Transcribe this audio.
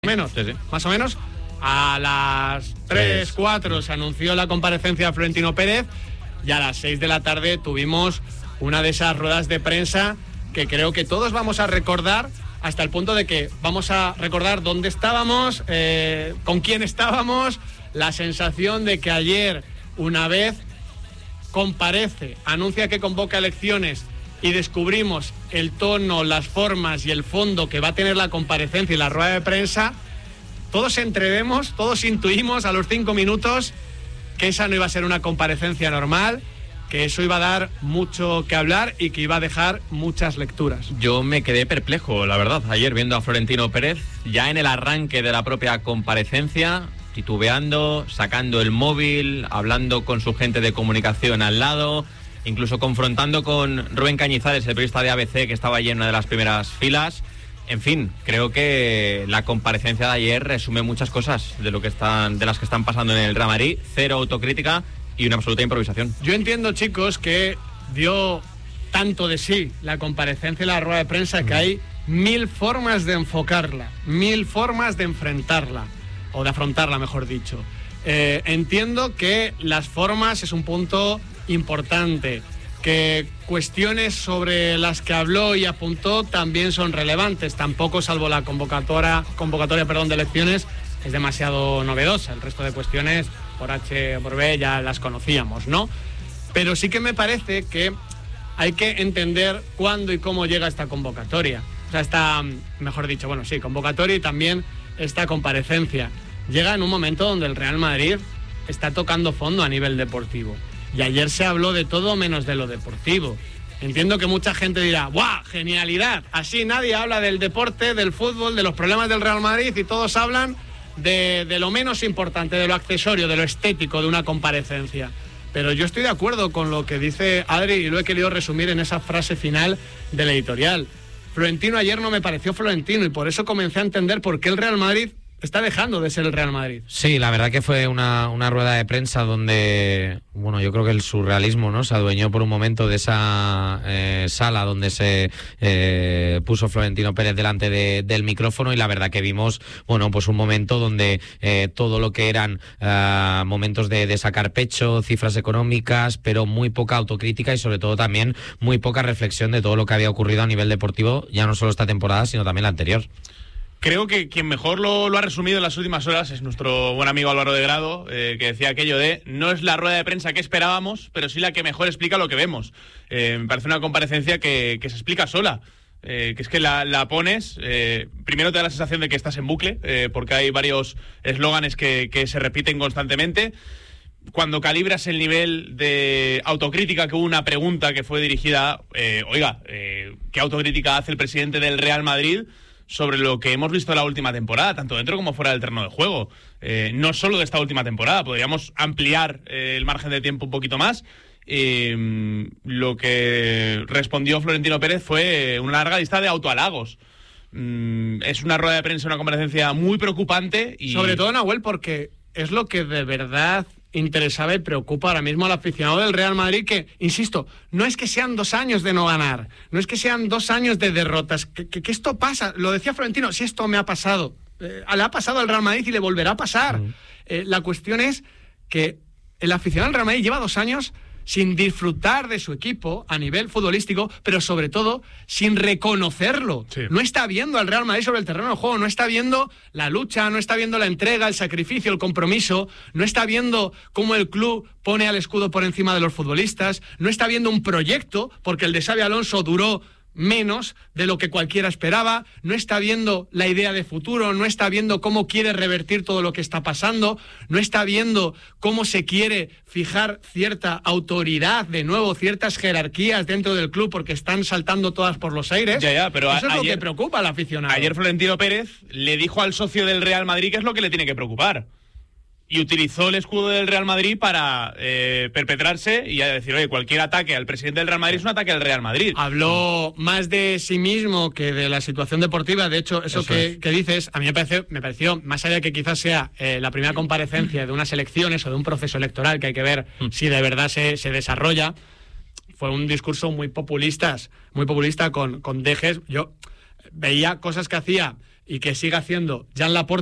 Menos, Sí. más o menos. A las 3, 4 se anunció la comparecencia de Florentino Pérez y a las 6 de la tarde tuvimos una de esas ruedas de prensa que creo que todos vamos a recordar, hasta el punto de que vamos a recordar dónde estábamos, con quién estábamos, la sensación de que ayer, una vez comparece, anuncia que convoca elecciones y descubrimos el tono, las formas y el fondo que va a tener la comparecencia y la rueda de prensa, todos entrevemos, todos intuimos a los 5 minutos que esa no iba a ser una comparecencia normal, que eso iba a dar mucho que hablar y que iba a dejar muchas lecturas. Yo me quedé perplejo, la verdad, ayer viendo a Florentino Pérez, ya en el arranque de la propia comparecencia, titubeando, sacando el móvil, hablando con su gente de comunicación al lado, incluso confrontando con Rubén Cañizares, el periodista de ABC, que estaba allí en una de las primeras filas. En fin, creo que la comparecencia de ayer resume muchas cosas de las que están pasando en el Real Madrid. Cero autocrítica y una absoluta improvisación. Yo entiendo, chicos, que dio tanto de sí la comparecencia y la rueda de prensa que hay 1000 formas de enfocarla, 1000 formas de enfrentarla, o de afrontarla, mejor dicho. Entiendo que las formas es un punto importante, que cuestiones sobre las que habló y apuntó también son relevantes. Tampoco, salvo la convocatoria de elecciones, es demasiado novedosa. El resto de cuestiones, por H o por B, ya las conocíamos, ¿no? Pero sí que me parece que hay que entender cuándo y cómo llega esta convocatoria. O sea, convocatoria y también esta comparecencia. Llega en un momento donde el Real Madrid está tocando fondo a nivel deportivo. Y ayer se habló de todo menos de lo deportivo. Entiendo que mucha gente dirá, ¡guau! ¡Genialidad! Así nadie habla del deporte, del fútbol, de los problemas del Real Madrid y todos hablan de lo menos importante, de lo accesorio, de lo estético de una comparecencia. Pero yo estoy de acuerdo con lo que dice Adri y lo he querido resumir en esa frase final del editorial. Florentino ayer no me pareció Florentino y por eso comencé a entender por qué el Real Madrid está dejando de ser el Real Madrid. Sí, la verdad que fue una rueda de prensa donde, yo creo que el surrealismo, ¿no?, se adueñó por un momento de esa sala donde se puso Florentino Pérez delante del micrófono, y la verdad que vimos, pues un momento donde todo lo que eran momentos de sacar pecho, cifras económicas, pero muy poca autocrítica y sobre todo también muy poca reflexión de todo lo que había ocurrido a nivel deportivo, ya no solo esta temporada, sino también la anterior. Creo que quien mejor lo ha resumido en las últimas horas es nuestro buen amigo Álvaro de Grado, que decía aquello de no es la rueda de prensa que esperábamos, pero sí la que mejor explica lo que vemos. Me parece una comparecencia que se explica sola. Que es que la pones, primero te da la sensación de que estás en bucle, porque hay varios eslóganes que se repiten constantemente. Cuando calibras el nivel de autocrítica, que hubo una pregunta que fue dirigida, ¿qué autocrítica hace el presidente del Real Madrid sobre lo que hemos visto la última temporada, tanto dentro como fuera del terreno de juego? No solo de esta última temporada, podríamos ampliar el margen de tiempo un poquito más. Lo que respondió Florentino Pérez fue una larga lista de autohalagos. Es una rueda de prensa, una comparecencia muy preocupante. Y sobre todo, Nahuel, porque es lo que de verdad interesaba y preocupa ahora mismo al aficionado del Real Madrid, que, insisto, no es que sean 2 años de no ganar, no es que sean 2 años de derrotas, que esto pasa, lo decía Florentino, si esto me ha pasado, le ha pasado al Real Madrid y le volverá a pasar. La cuestión es que el aficionado del Real Madrid lleva 2 años sin disfrutar de su equipo a nivel futbolístico, pero sobre todo sin reconocerlo. Sí. No está viendo al Real Madrid sobre el terreno de juego, no está viendo la lucha, no está viendo la entrega, el sacrificio, el compromiso, no está viendo cómo el club pone al escudo por encima de los futbolistas, no está viendo un proyecto, porque el de Xabi Alonso duró menos de lo que cualquiera esperaba, no está viendo la idea de futuro, no está viendo cómo quiere revertir todo lo que está pasando, no está viendo cómo se quiere fijar cierta autoridad, de nuevo, ciertas jerarquías dentro del club, porque están saltando todas por los aires. Pero eso es lo que preocupa al aficionado. Ayer Florentino Pérez le dijo al socio del Real Madrid qué es lo que le tiene que preocupar. Y utilizó el escudo del Real Madrid para perpetrarse y decir, oye, cualquier ataque al presidente del Real Madrid es un ataque al Real Madrid. Habló más de sí mismo que de la situación deportiva. De hecho, eso que dices, a mí me pareció, más allá de que quizás sea la primera comparecencia de unas elecciones o de un proceso electoral, que hay que ver si de verdad se desarrolla, fue un discurso muy populista con dejes. Yo veía cosas que hacía y que siga haciendo Jan Laporta